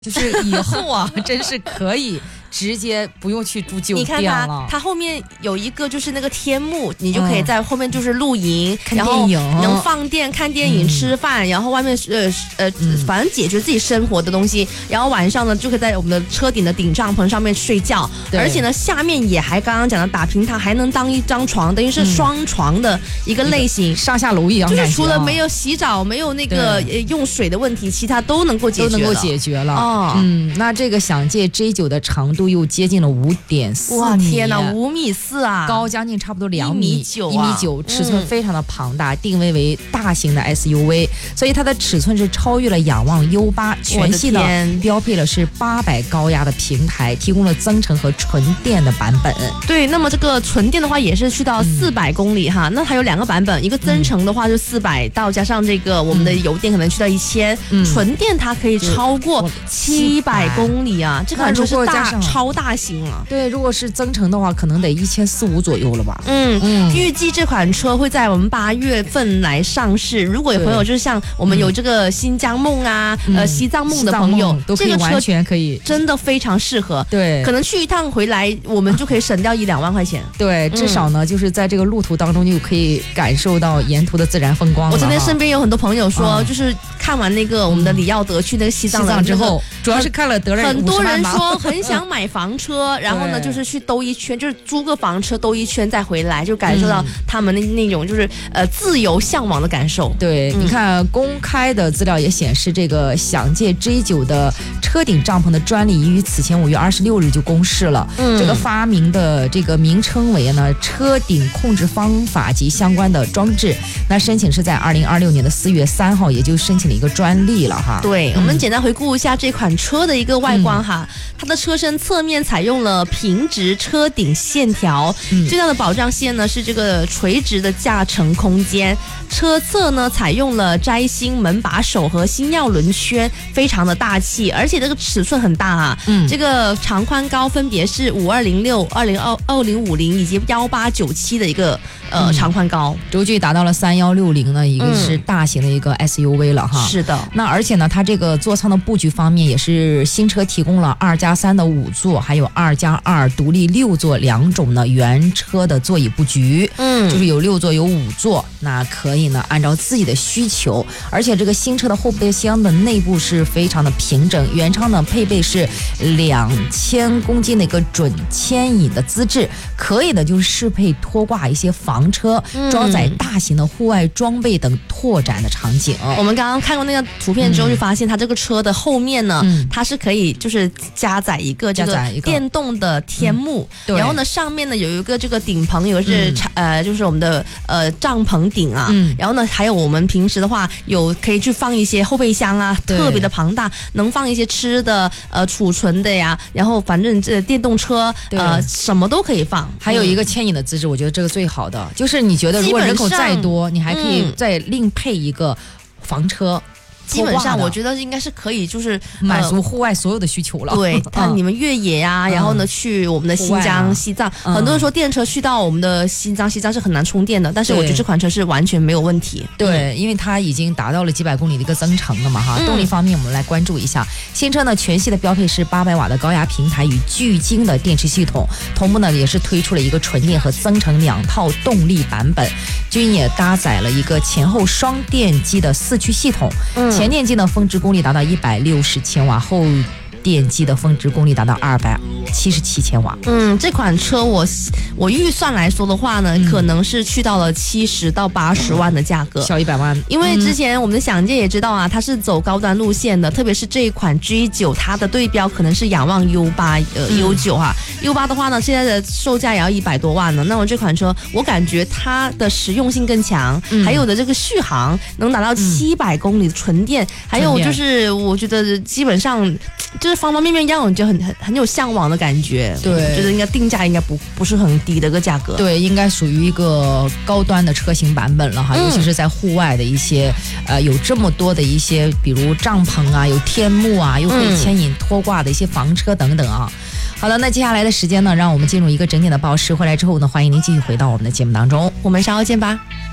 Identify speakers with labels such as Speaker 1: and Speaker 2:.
Speaker 1: 就是以后啊，真是可以直接不用去住酒店了。
Speaker 2: 你看它后面有一个就是那个天幕，你就可以在后面就是露营，
Speaker 1: 看电影，
Speaker 2: 能放电、看电影、吃饭，然后外面反正解决自己生活的东西。然后晚上呢，就可以在我们的车顶的顶帐篷上面睡觉。而且呢，下面也还刚刚讲的打平它，还能当一张床，等于是双床的一个类型，
Speaker 1: 上下楼一样。
Speaker 2: 就是除了没有洗澡、没有那个用水的问题，其他都能够解决了。
Speaker 1: 那这个享界 J9 的长度又接近了5.4米，
Speaker 2: 哇，天哪，5.4米啊，
Speaker 1: 高将近差不多2米
Speaker 2: 9，1.9
Speaker 1: 米，尺寸非常的庞大，定位为大型的 SUV， 所以它的尺寸是超越了仰望 U8， 全系的标配了是800高压的平台，提供了增程和纯电的版本。
Speaker 2: 对，那么这个纯电的话也是去到400公里哈，那还有2个版本，一个增程的话就400到，加上这个我们的油电可能去到1000，纯电它可以超过700公里啊，这款车是超大型啊。
Speaker 1: 对，如果是增程的话，可能得1400-1500左右了吧。
Speaker 2: 预计这款车会在我们8月份来上市。如果有朋友就是像我们有这个新疆梦啊、西藏梦的朋友，
Speaker 1: 都可以完全可以，
Speaker 2: 真的非常适合。
Speaker 1: 对，
Speaker 2: 可能去一趟回来，我们就可以省掉1-2万块钱。
Speaker 1: 对，至少呢，就是在这个路途当中就可以感受到沿途的自然风光了。
Speaker 2: 我今天身边有很多朋友说，就是看完那个我们的李耀德去那个西藏
Speaker 1: 之后，主要是看了得了
Speaker 2: 很多人说很想买房车，然后呢就是去兜一圈，就是租个房车兜一圈再回来，就感受到他们的那种就是自由向往的感受。
Speaker 1: 对，你看公开的资料也显示，这个享界 J9 的车顶帐篷的专利已于此前5月26日就公示了。这个发明的这个名称为呢车顶控制方法及相关的装置，那申请是在2026年的4月3号，也就申请了一个专利了哈。
Speaker 2: 对，我们简单回顾一下这款车的一个外观哈，它的车身侧面采用了平直车顶线条，最大的保障线呢是这个垂直的驾乘空间，车侧呢采用了摘星门把手和星耀轮圈，非常的大气，而且这个尺寸很大啊，这个长宽高分别是5206、2050以及1897的一个长宽高，
Speaker 1: 轴距达到了3160呢，一个是大型的一个 SUV 了哈。
Speaker 2: 是的，
Speaker 1: 那而且呢，它这个座舱的布局方面也是新车提供了2+3的5座，还有2+2独立6座2种呢原车的座椅布局，就是有6座有5座，那可以呢按照自己的需求。而且这个新车的后备箱的内部是非常的平整，原厂呢配备是2000公斤的一个准牵引的资质，可以的就是适配拖挂一些房车，装载大型的户外装备等拓展的场景。
Speaker 2: 我们刚刚看过那个图片之后，就发现它这个车的后面呢，它是可以就是加载一个这个电动的天幕，然后呢上面呢有一个这个顶棚，有是就是我们的帐篷顶啊，然后呢还有我们平时的话有可以去放一些后备箱啊，特别的庞大，能放一些吃的储存的呀，然后反正这电动车什么都可以放。
Speaker 1: 还有一个牵引的资质，我觉得这个最好的就是你觉得如果人口再多，你还可以再另配一个房车。
Speaker 2: 基本上我觉得应该是可以，就是
Speaker 1: 满足户外所有的需求了。
Speaker 2: 对，你们越野呀，然后呢去我们的新疆、西藏，很多人说电车去到我们的新疆是很难充电的，但是我觉得这款车是完全没有问题。
Speaker 1: 对，因为它已经达到了几百公里的一个增程了嘛哈。动力方面我们来关注一下，新车呢全系的标配是800瓦的高压平台与巨鲸的电池系统，同步呢也是推出了一个纯电和增程2套动力版本，均也搭载了一个前后双电机的4驱系统。前电机呢峰值功率达到160千瓦，后电机的峰值功率达到277千瓦。
Speaker 2: 这款车我预算来说的话呢，可能是去到了70到80万的价格，
Speaker 1: 小100万。
Speaker 2: 因为之前我们的享界也知道啊，它是走高端路线的，特别是这一款 G9， 它的对标可能是仰望 U8 U9 哈。U8 的话呢，现在的售价也要100多万呢。那么这款车，我感觉它的实用性更强，还有的这个续航能达到700公里的纯电，还有就是我觉得基本上就是方方面面让我觉得很有向往的感觉。
Speaker 1: 对，
Speaker 2: 我觉得应该定价应该不是很低的一个价格。
Speaker 1: 对，应该属于一个高端的车型版本了哈，尤其是在户外的一些有这么多的一些，比如帐篷啊，有天幕啊，又可以牵引拖挂的一些房车等等啊。好了，那接下来的时间呢，让我们进入一个整点的报时。回来之后呢，欢迎您继续回到我们的节目当中，
Speaker 2: 我们稍后见吧。